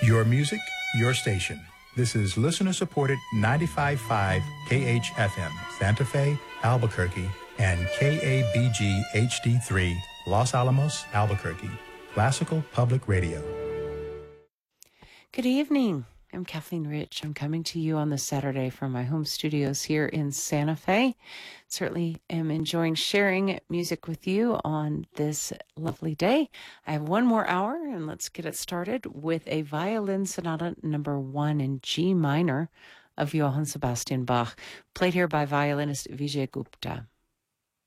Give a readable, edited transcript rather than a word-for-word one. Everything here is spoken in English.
Your music, your station. This is listener-supported 95.5 KHFM, Santa Fe, Albuquerque, and KABG HD3, Los Alamos, Albuquerque. Classical Public Radio. Good evening. I'm Kathleen Rich. I'm coming to you on this Saturday from my home studios here in Santa Fe. Certainly am enjoying sharing music with you on this lovely day. I have one more hour, and let's get it started with a violin sonata number 1 in G minor of Johann Sebastian Bach, played here by violinist Vijay Gupta.